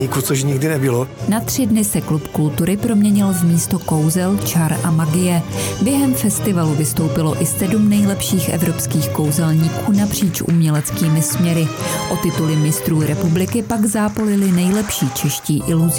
což nikdy nebylo. Na 3 dny se Klub kultury proměnil v místo kouzel, čar a magie. Během festivalu vystoupilo i 7 nejlepších evropských kouzelníků napříč uměleckými směry. O tituly mistrů republiky pak zápolili nejlepší čeští iluzionisté.